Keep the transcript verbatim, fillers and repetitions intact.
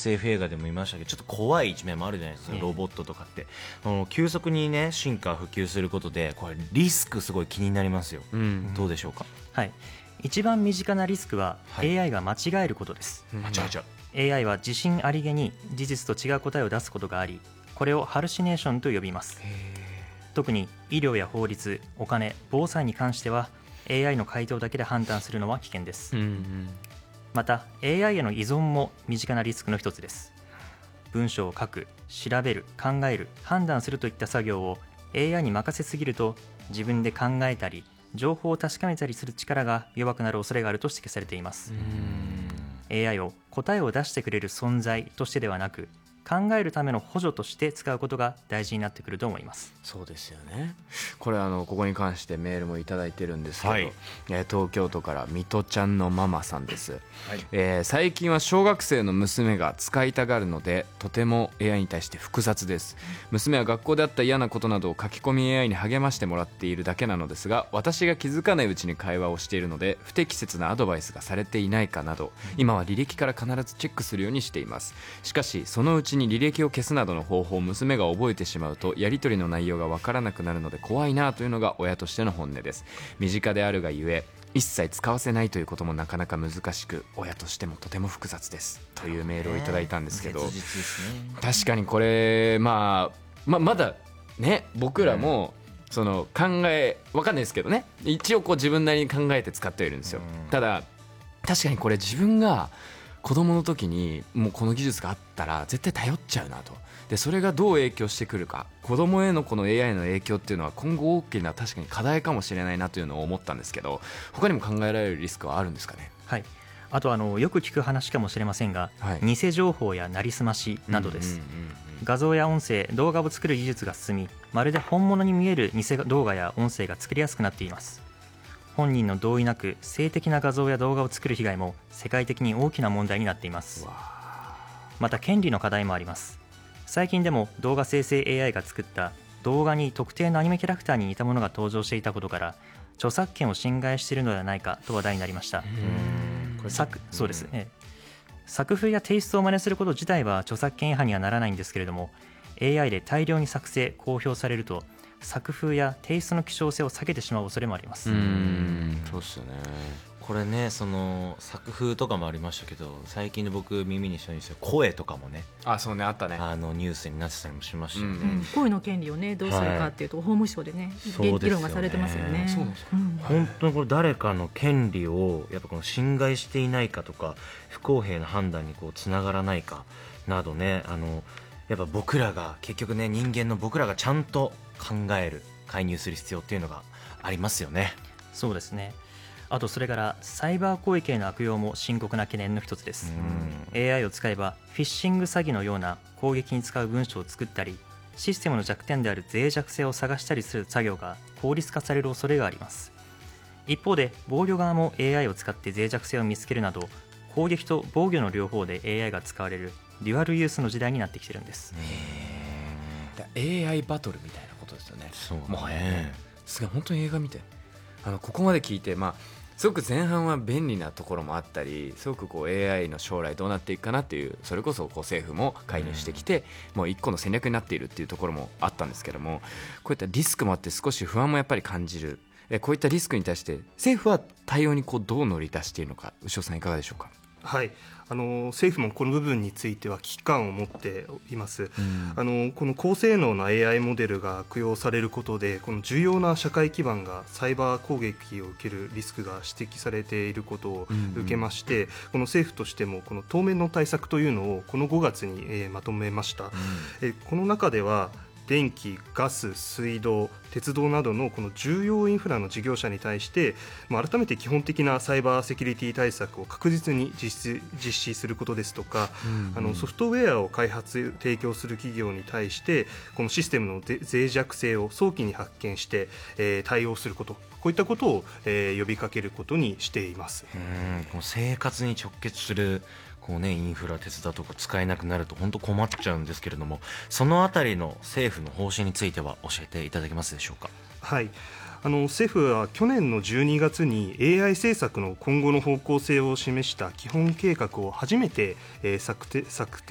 スエフ 映画でも見ましたけど、ちょっと怖い一面もあるじゃないですか、ロボットとかって。あの急速にね進化普及することで、これリスクすごい気になりますよ、うん、どうでしょうか。 はい、一番身近なリスクははい、 エーアイ が間違えることです。 間違えちゃう。 エーアイ は自信ありげに事実と違う答えを出すことがあり、これをハルシネーションと呼びます。特に医療や法律、お金、防災に関しては エーアイ の回答だけで判断するのは危険です、うんうん、また エーアイ への依存も身近なリスクの一つです。文章を書く、調べる、考える、判断するといった作業を エーアイ に任せすぎると、自分で考えたり情報を確かめたりする力が弱くなる恐れがあると指摘されています。うーん エーアイ を答えを出してくれる存在としてではなく、考えるための補助として使うことが大事になってくると思います。 そうですよね。これあのここに関してメールもいただいてるんですけど、はい、えー、東京都からみとちゃんのママさんです、はい、えー、最近は小学生の娘が使いたがるのでとても エーアイ に対して複雑です。娘は学校であった嫌なことなどを書き込み エーアイ に励ましてもらっているだけなのですが、私が気づかないうちに会話をしているので不適切なアドバイスがされていないかなど、今は履歴から必ずチェックするようにしています。しかしそのうちに履歴を消すなどの方法を娘が覚えてしまうと、やり取りの内容が分からなくなるので怖いなというのが親としての本音です。身近であるがゆえ一切使わせないということもなかなか難しく、親としてもとても複雑ですというメールをいただいたんですけど、切実ですね。確かにこれ、まあ、ま, まだね僕らもその考え分かんないですけどね、一応こう自分なりに考えて使ってはいるんですよ。ただ確かにこれ自分が子供の時にもうこの技術があったら絶対頼っちゃうなと。でそれがどう影響してくるか、子供へのこの エーアイ の影響っていうのは今後大きな確かに課題かもしれないなというのを思ったんですけど、他にも考えられるリスクはあるんですかね。 はい、あとあのよく聞く話かもしれませんが、はい、偽情報やなりすましなどです、うんうんうんうん、画像や音声、動画を作る技術が進み、まるで本物に見える偽動画や音声が作りやすくなっています。本人の同意なく性的な画像や動画を作る被害も世界的に大きな問題になっています。また権利の課題もあります。最近でも動画生成 エーアイ が作った動画に特定のアニメキャラクターに似たものが登場していたことから、著作権を侵害しているのではないかと話題になりました。作そうです、ね、作風やテイストを真似すること自体は著作権違反にはならないんですけれども、 エーアイ で大量に作成公表されると作風やテイストの希少性を下げてしまう恐れもあります。 うーん、そうですよね。 これね、その作風とかもありましたけど、最近で僕耳にしたんですよ、声とかもね、 あ、そうね、あったね、 あのニュースになってたりもしましたよね、 うんうん、声の権利をねどうするかっていうと、はい、法務省でね議論がされてますよね。 そうです、うん、本当にこれ誰かの権利をやっぱこの侵害していないかとか、不公平な判断にこうつながらないかなどね、あのやっぱ僕らが結局ね、人間の僕らがちゃんと考える、介入する必要っていうのがありますよね。 そうですね。あとそれからサイバー攻撃への悪用も深刻な懸念の一つです。 エーアイ を使えばフィッシング詐欺のような攻撃に使う文章を作ったり、システムの弱点である脆弱性を探したりする作業が効率化される恐れがあります。一方で防御側も エーアイ を使って脆弱性を見つけるなど、攻撃と防御の両方で エーアイ が使われるデュアルユースの時代になってきてるんです。 エーアイ バトルみたいなことですよね。 そうね、 もはやね、すごい本当に映画見て、あのここまで聞いて、まあすごく前半は便利なところもあったり、すごくこう エーアイ の将来どうなっていくかなっていう、それこそこう政府も介入してきて、うん、もう一個の戦略になっているっていうところもあったんですけども、こういったリスクもあって少し不安もやっぱり感じる。えこういったリスクに対して政府は対応にこうどう乗り出しているのか、牛尾さんいかがでしょうか。 はい、あの政府もこの部分については危機感を持っています、うん、あのこの高性能な エーアイ モデルが悪用されることで、この重要な社会基盤がサイバー攻撃を受けるリスクが指摘されていることを受けまして、うんうん、この政府としてもこの当面の対策というのをこのごがつに、えー、まとめました、うん、えこの中では電気、ガス、水道、鉄道などのこの重要インフラの事業者に対して、改めて基本的なサイバーセキュリティ対策を確実に実施、実施することですとか、うんうん、あのソフトウェアを開発提供する企業に対してこのシステムの脆弱性を早期に発見して、えー、対応すること、こういったことを、えー、呼びかけることにしています。 うん、この生活に直結するこうね、インフラ、鉄道とか使えなくなると本当困っちゃうんですけれども、そのあたりの政府の方針については教えていただけますでしょうか。 はい、あの政府は去年のじゅうにがつに エーアイ 政策の今後の方向性を示した基本計画を初めて、えー、策定策定